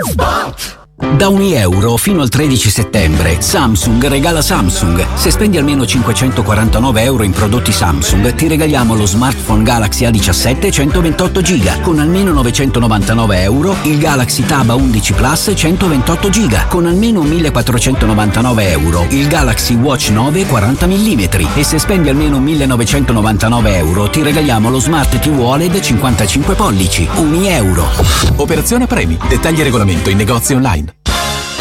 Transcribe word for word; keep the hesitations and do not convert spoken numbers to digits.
Spot! Da un euro fino al tredici settembre Samsung regala Samsung. Se spendi almeno cinquecentoquarantanove euro in prodotti Samsung ti regaliamo lo smartphone Galaxy A diciassette centoventotto giga. Con almeno novecentonovantanove euro il Galaxy Tab A undici Plus centoventotto giga. Con almeno millequattrocentonovantanove euro il Galaxy Watch nove quaranta millimetri. E se spendi almeno millenovecentonovantanove euro ti regaliamo lo Smart T V O L E D cinquantacinque pollici. Un euro. Operazione premi. Dettagli e regolamento in negozi online.